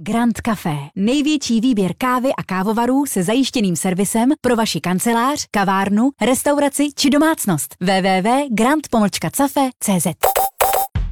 Grand Café. Největší výběr kávy a kávovarů se zajištěným servisem pro vaši kancelář, kavárnu, restauraci či domácnost. www.grand-cafe.cz